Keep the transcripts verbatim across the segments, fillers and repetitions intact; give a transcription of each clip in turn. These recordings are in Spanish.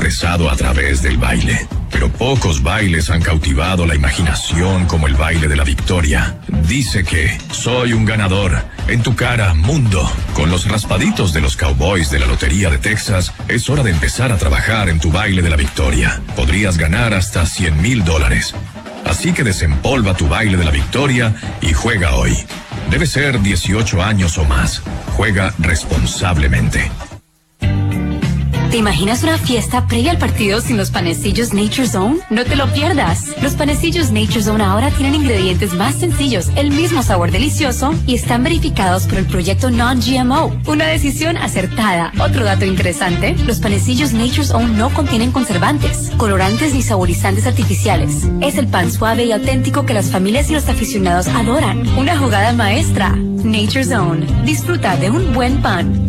expresado a través del baile. Pero pocos bailes han cautivado la imaginación como el baile de la victoria. Dice que soy un ganador. En tu cara, mundo. Con los raspaditos de los Cowboys de la Lotería de Texas, es hora de empezar a trabajar en tu baile de la victoria. Podrías ganar hasta cien mil dólares. Así que desempolva tu baile de la victoria y juega hoy. Debe ser dieciocho años o más. Juega responsablemente. ¿Te imaginas una fiesta previa al partido sin los panecillos Nature Zone? No te lo pierdas. Los panecillos Nature Zone ahora tienen ingredientes más sencillos, el mismo sabor delicioso y están verificados por el proyecto Non-G M O. Una decisión acertada. Otro dato interesante, los panecillos Nature Zone no contienen conservantes, colorantes ni saborizantes artificiales. Es el pan suave y auténtico que las familias y los aficionados adoran. Una jugada maestra. Nature Zone. Disfruta de un buen pan.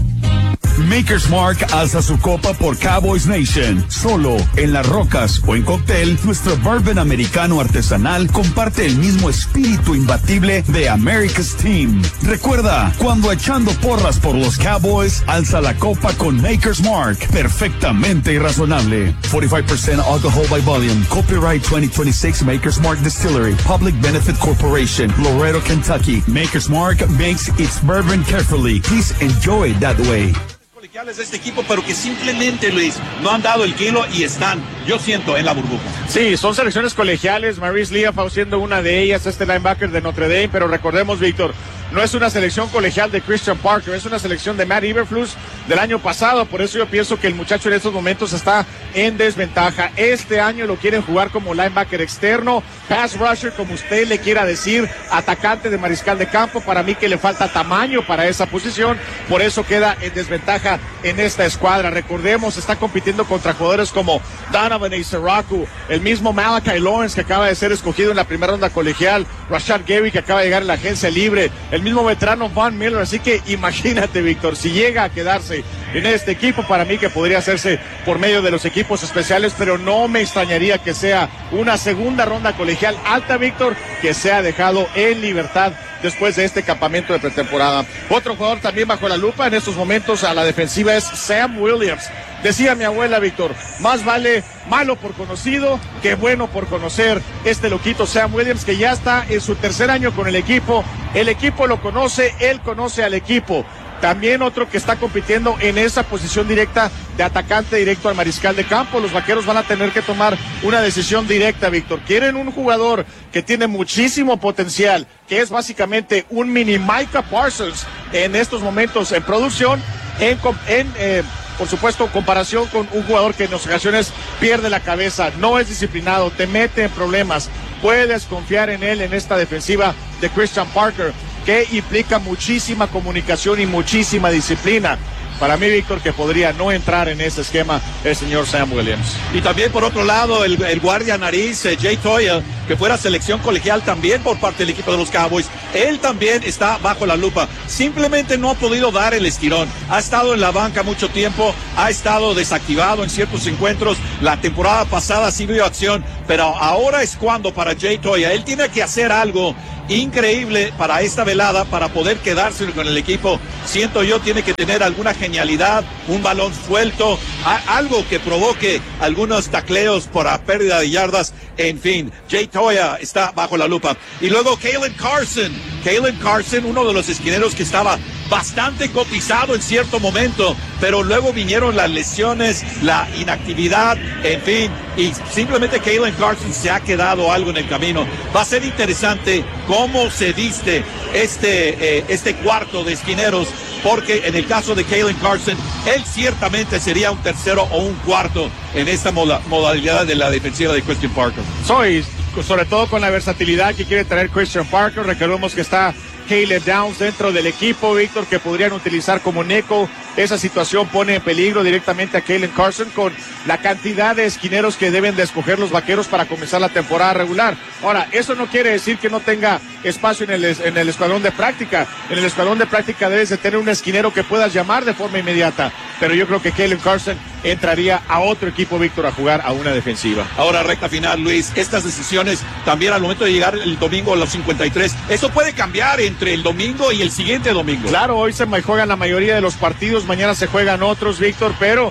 Maker's Mark alza su copa por Cowboys Nation. Solo en Las Rocas o en cóctel, nuestro bourbon americano artesanal comparte el mismo espíritu imbatible de America's Team. Recuerda, cuando echando porras por los Cowboys, alza la copa con Maker's Mark. Perfectamente irrazonable. forty-five percent alcohol by volume. Copyright twenty twenty-six Maker's Mark Distillery. Public Benefit Corporation. Laredo, Kentucky. Maker's Mark makes its bourbon carefully. Please enjoy it that way. De este equipo, pero que simplemente, Luis, no han dado el kilo y están, yo siento, en la burbuja. Sí, son selecciones colegiales. Maurice Leaf siendo una de ellas, este linebacker de Notre Dame, pero recordemos, Víctor, no es una selección colegial de Christian Parker, es una selección de Matt Eberflus del año pasado. Por eso yo pienso que el muchacho en estos momentos está en desventaja. Este año lo quieren jugar como linebacker externo, pass rusher, como usted le quiera decir, atacante de mariscal de campo. Para mí que le falta tamaño para esa posición, por eso queda en desventaja en esta escuadra. Recordemos, está compitiendo contra jugadores como Donovan Isaraku, el mismo Malachi Lawrence, que acaba de ser escogido en la primera ronda colegial, Rashad Gary, que acaba de llegar en la agencia libre, el mismo veterano Von Miller. Así que imagínate, Víctor, si llega a quedarse en este equipo, para mí que podría hacerse por medio de los equipos especiales, pero no me extrañaría que sea una segunda ronda colegial alta, Víctor, que sea dejado en libertad después de este campamento de pretemporada. Otro jugador también bajo la lupa en estos momentos a la defensiva es Sam Williams. Decía mi abuela, Víctor, más vale malo por conocido que bueno por conocer. Este loquito Sam Williams, que ya está en su tercer año con el equipo, el equipo lo conoce, él conoce al equipo. También otro que está compitiendo en esa posición directa de atacante directo al mariscal de campo. Los vaqueros van a tener que tomar una decisión directa, Víctor. Quieren un jugador que tiene muchísimo potencial, que es básicamente un mini Micah Parsons en estos momentos en producción, en, en eh, por supuesto, comparación con un jugador que en ocasiones pierde la cabeza, no es disciplinado, te mete en problemas. Puedes confiar en él en esta defensiva de Christian Parker, que implica muchísima comunicación y muchísima disciplina. Para mí, Víctor, que podría no entrar en ese esquema el señor Sam Williams. Y también, por otro lado, el, el guardia nariz, eh, Jay Toya, que fuera selección colegial también por parte del equipo de los Cowboys. Él también está bajo la lupa. Simplemente no ha podido dar el estirón. Ha estado en la banca mucho tiempo, ha estado desactivado en ciertos encuentros. La temporada pasada sí vio acción, pero ahora es cuando para Jay Toya. Él tiene que hacer algo increíble para esta velada, para poder quedarse con el equipo. Siento yo, tiene que tener alguna genialidad, un balón suelto, a, algo que provoque algunos tacleos por la pérdida de yardas. En fin, Jay Toya está bajo la lupa. Y luego Kalen Carson, Kalen Carson, uno de los esquineros que estaba bastante cotizado en cierto momento, pero luego vinieron las lesiones, la inactividad, en fin, y simplemente Kalen Carson se ha quedado algo en el camino. Va a ser interesante cómo se viste este, eh, este cuarto de esquineros, porque en el caso de Kalen Carson, él ciertamente sería un tercero o un cuarto en esta moda, modalidad de la defensiva de Christian Parker. Soy, sobre todo con la versatilidad que quiere traer Christian Parker. Recordemos que está Caleb Downs dentro del equipo, Víctor, que podrían utilizar como nickel. Esa situación pone en peligro directamente a Kalen Carson con la cantidad de esquineros que deben de escoger los vaqueros para comenzar la temporada regular. Ahora, eso no quiere decir que no tenga espacio en el, en el escuadrón de práctica. En el escuadrón de práctica debes de tener un esquinero que puedas llamar de forma inmediata. Pero yo creo que Kalen Carson entraría a otro equipo, Víctor, a jugar a una defensiva. Ahora, recta final, Luis, estas decisiones también al momento de llegar el domingo a los cincuenta y tres, eso puede cambiar entre el domingo y el siguiente domingo. Claro, hoy se juegan la mayoría de los partidos, mañana se juegan otros, Víctor, pero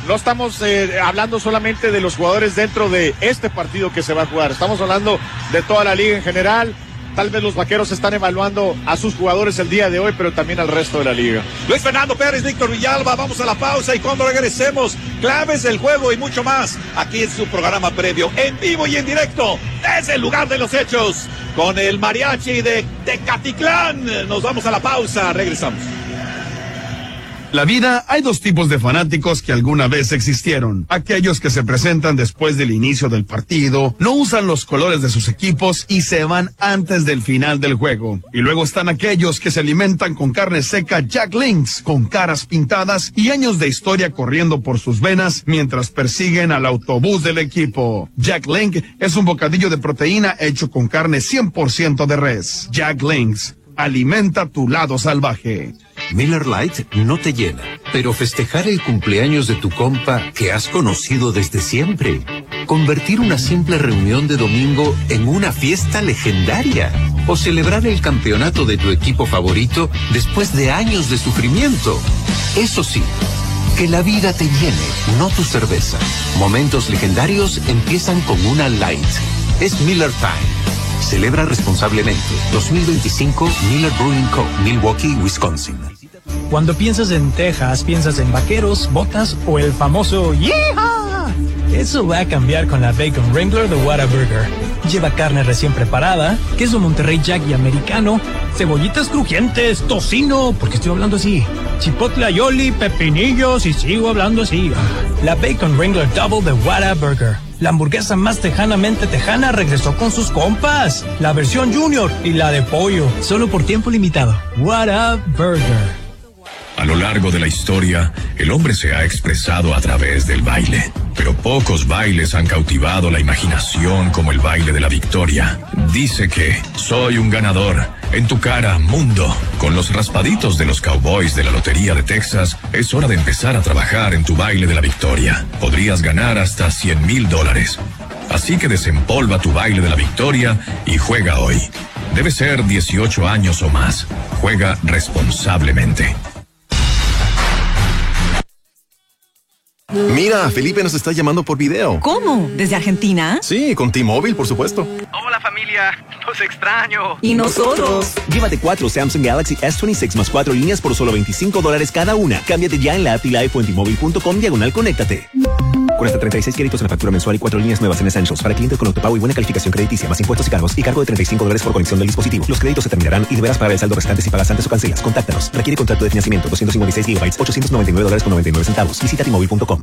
no estamos eh, hablando solamente de los jugadores dentro de este partido que se va a jugar, estamos hablando de toda la liga en general. Tal vez los Vaqueros están evaluando a sus jugadores el día de hoy, pero también al resto de la liga. Luis Fernando Pérez, Víctor Villalba, vamos a la pausa y cuando regresemos, claves del juego y mucho más, aquí en su programa previo, en vivo y en directo, desde el lugar de los hechos, con el mariachi de Tecatitlán. Nos vamos a la pausa, regresamos. La vida, hay dos tipos de fanáticos que alguna vez existieron. Aquellos que se presentan después del inicio del partido, no usan los colores de sus equipos y se van antes del final del juego. Y luego están aquellos que se alimentan con carne seca Jack Links, con caras pintadas y años de historia corriendo por sus venas mientras persiguen al autobús del equipo. Jack Link es un bocadillo de proteína hecho con carne cien por ciento de res. Jack Links, alimenta tu lado salvaje. Miller Lite no te llena, pero festejar el cumpleaños de tu compa que has conocido desde siempre. Convertir una simple reunión de domingo en una fiesta legendaria. O celebrar el campeonato de tu equipo favorito después de años de sufrimiento. Eso sí, que la vida te llene, no tu cerveza. Momentos legendarios empiezan con una Light. Es Miller Time. Celebra responsablemente. dos mil veinticinco Miller Brewing Co., Milwaukee, Wisconsin. Cuando piensas en Texas, piensas en vaqueros, botas o el famoso ¡Yeehaw! Eso va a cambiar con la Bacon Wrangler de Whataburger. Lleva carne recién preparada, queso Monterrey Jack y americano, cebollitas crujientes, tocino, porque estoy hablando así, chipotle aioli, pepinillos y sigo hablando así. La Bacon Wrangler Double de Whataburger. La hamburguesa más tejanamente tejana regresó con sus compas. La versión Junior y la de pollo, solo por tiempo limitado. Whataburger. A lo largo de la historia, el hombre se ha expresado a través del baile. Pero pocos bailes han cautivado la imaginación como el baile de la victoria. Dice que soy un ganador. En tu cara, mundo. Con los raspaditos de los Cowboys de la Lotería de Texas, es hora de empezar a trabajar en tu baile de la victoria. Podrías ganar hasta cien mil dólares. Así que desempolva tu baile de la victoria y juega hoy. Debe ser dieciocho años o más. Juega responsablemente. Mira, Felipe nos está llamando por video. ¿Cómo? ¿Desde Argentina? Sí, con T-Mobile, por supuesto. Hola familia, los extraño. ¿Y nosotros? Llévate cuatro Samsung Galaxy S veintiséis más cuatro líneas por solo veinticinco dólares cada una. Cámbiate ya en la app T-Life o en T-Mobile punto com diagonal conéctate. Con hasta treinta y seis créditos en la factura mensual y cuatro líneas nuevas en Essentials para clientes con autopago y buena calificación crediticia, más impuestos y cargos y cargo de treinta y cinco dólares por conexión del dispositivo. Los créditos se terminarán y deberás pagar el saldo restante si pagas antes o cancelas. Contáctanos. Requiere contrato de financiamiento doscientos cincuenta y seis gigabytes, ochocientos noventa y nueve dólares con noventa y nueve centavos. Visita T Mobile punto com.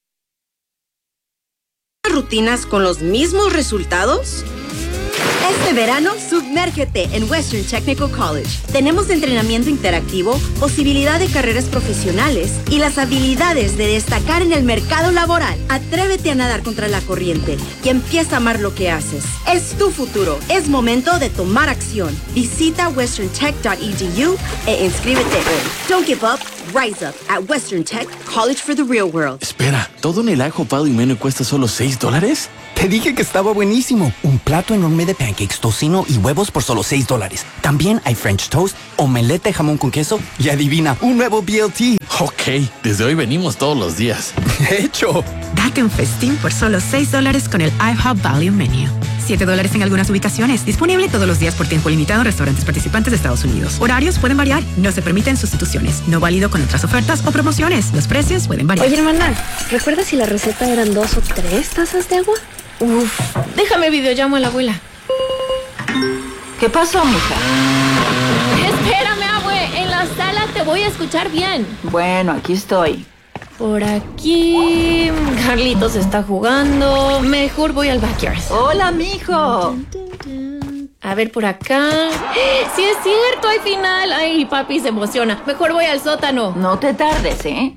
¿Rutinas con los mismos resultados? Este verano, sumérgete en Western Technical College. Tenemos entrenamiento interactivo, posibilidad de carreras profesionales y las habilidades de destacar en el mercado laboral. Atrévete a nadar contra la corriente y empieza a amar lo que haces. Es tu futuro. Es momento de tomar acción. Visita western tech punto e d u e inscríbete hoy. Don't give up. Rise up at Western Tech College for the Real World. Espera, ¿todo en el ajo pado y menú cuesta solo seis dólares? Te dije que estaba buenísimo. Un plato enorme de pancakes, tocino y huevos por solo seis dólares. También hay French toast, omelette de jamón con queso y adivina, un nuevo B L T. Ok, desde hoy venimos todos los días. ¡Hecho! Date un festín por solo seis dólares con el IHOP Value Menu. siete dólares en algunas ubicaciones. Disponible todos los días por tiempo limitado en restaurantes participantes de Estados Unidos. Horarios pueden variar. No se permiten sustituciones. No válido con otras ofertas o promociones. Los precios pueden variar. Oye, hermana, ¿recuerdas si la receta eran dos o tres tazas de agua? Uf, déjame videollamo a la abuela. ¿Qué pasó, mija? Espérame, abue. En la sala te voy a escuchar bien. Bueno, aquí estoy. Por aquí... Carlitos está jugando. Mejor voy al backyard. Hola, mijo. A ver, por acá... ¡Sí es cierto! ¡Hay final! ¡Ay, papi se emociona! Mejor voy al sótano. No te tardes, ¿eh?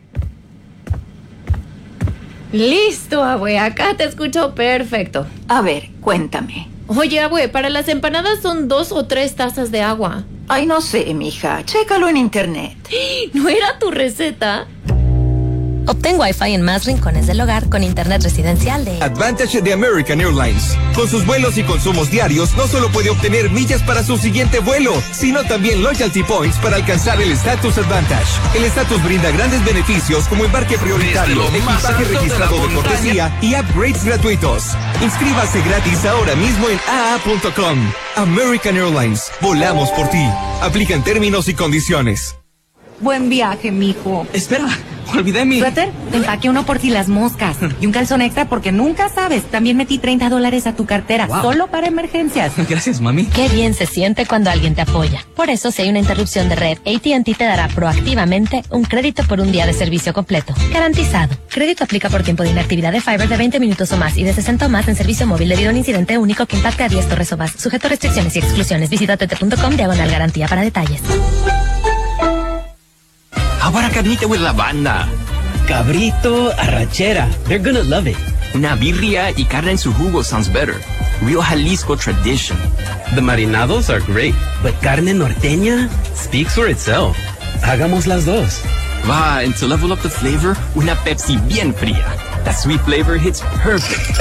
Listo, abue. Acá te escucho perfecto. A ver, cuéntame. Oye, abue, para las empanadas son dos o tres tazas de agua. Ay, no sé, mija. Chécalo en internet. ¿No era tu receta? Obtén Wi-Fi en más rincones del hogar con internet residencial de Advantage de American Airlines. Con sus vuelos y consumos diarios, no solo puede obtener millas para su siguiente vuelo, sino también loyalty points para alcanzar el Status Advantage. El Status brinda grandes beneficios como embarque prioritario, equipaje registrado de cortesía y upgrades gratuitos. Inscríbase gratis ahora mismo en a a punto com. American Airlines. Volamos por ti. Aplican términos y condiciones. Buen viaje, mijo. Espera, olvidé mi... Suéter, te empaqué uno por si las moscas. Y un calzón extra porque nunca sabes. También metí treinta dólares a tu cartera, wow. Solo para emergencias. Gracias, mami. Qué bien se siente cuando alguien te apoya. Por eso, si hay una interrupción de red, A T and T te dará proactivamente un crédito por un día de servicio completo. Garantizado. Crédito aplica por tiempo de inactividad de Fiber de veinte minutos o más y de sesenta o más en servicio móvil debido a un incidente único que impacte a diez torres o más. Sujeto a restricciones y exclusiones. Visita t t punto com diagonal garantía para detalles. Ahora carnita with la banda. Cabrito, arrachera. They're gonna love it. Una birria y carne en su jugo sounds better. Real Jalisco tradition. The marinados are great, but carne norteña speaks for itself. Hagamos las dos. Va, and to level up the flavor, una Pepsi bien fría. That sweet flavor hits perfect.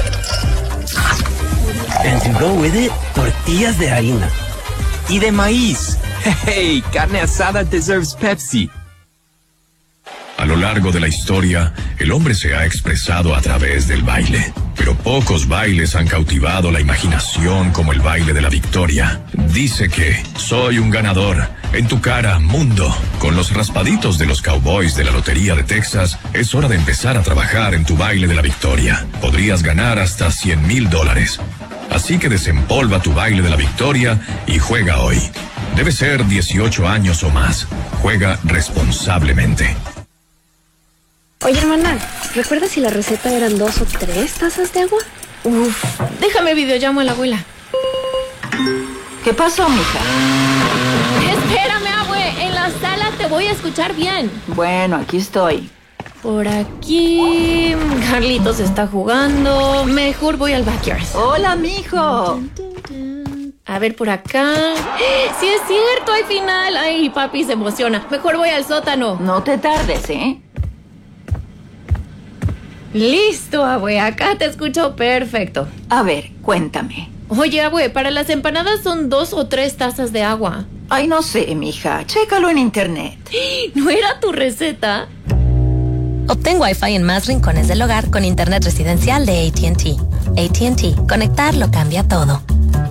And to go with it, tortillas de harina. Y de maíz. Hey, carne asada deserves Pepsi. A lo largo de la historia, el hombre se ha expresado a través del baile. Pero pocos bailes han cautivado la imaginación como el baile de la victoria. Dice que soy un ganador. En tu cara, mundo. Con los raspaditos de los Cowboys de la Lotería de Texas, es hora de empezar a trabajar en tu baile de la victoria. Podrías ganar hasta cien mil dólares. Así que desempolva tu baile de la victoria y juega hoy. Debe ser dieciocho años o más. Juega responsablemente. Oye, hermana, ¿recuerdas si la receta eran dos o tres tazas de agua? Uf, déjame videollamo a la abuela. ¿Qué pasó, mija? Espérame, abue, en la sala te voy a escuchar bien. Bueno, aquí estoy. Por aquí... Carlitos está jugando. Mejor voy al backyard. Hola, mijo. A ver, por acá... ¡Sí es cierto! ¡Hay final! ¡Ay, papi se emociona! Mejor voy al sótano. No te tardes, ¿eh? Listo, abue, acá te escucho perfecto. A ver, cuéntame. Oye, abue, para las empanadas son dos o tres tazas de agua. Ay, no sé, mija, chécalo en internet. ¿No era tu receta? Obtén Wi-Fi en más rincones del hogar con internet residencial de A T and T. A T and T, conectar lo cambia todo.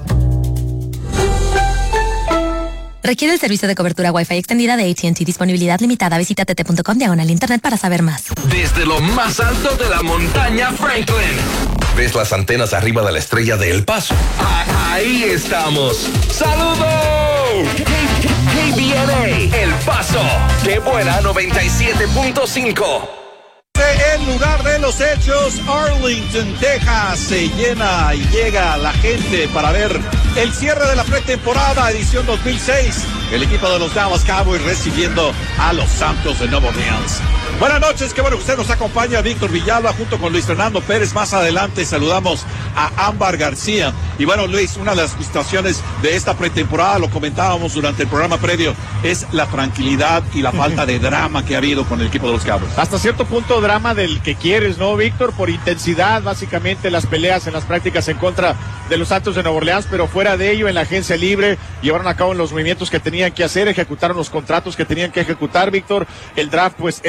Requiere el servicio de cobertura Wi-Fi extendida de A T and T. Disponibilidad limitada. Visita t t punto com diagonal internet para saber más. Desde lo más alto de la montaña Franklin. ¿Ves las antenas arriba de la estrella de El Paso? Ah, ahí estamos. ¡Saludos! K B N A, El Paso. ¡Qué buena! noventa y siete punto cinco. El lugar de los hechos, Arlington, Texas, se llena y llega la gente para ver el cierre de la pretemporada edición dos mil seis. El equipo de los Dallas Cowboys recibiendo a los Santos de Nueva Orleans. Buenas noches, qué bueno que usted nos acompaña, Víctor Villalba, junto con Luis Fernando Pérez. Más adelante saludamos a Ámbar García. Y bueno, Luis, una de las situaciones de esta pretemporada, lo comentábamos durante el programa previo, es la tranquilidad y la falta de drama que ha habido con el equipo de los Cowboys. Hasta cierto punto drama del que quieres, ¿no, Víctor? Por intensidad, básicamente las peleas en las prácticas en contra de los Santos de Nueva Orleans, pero fuera de ello, en la agencia libre, llevaron a cabo los movimientos que tenían que hacer, ejecutaron los contratos que tenían que ejecutar, Víctor. El draft, pues,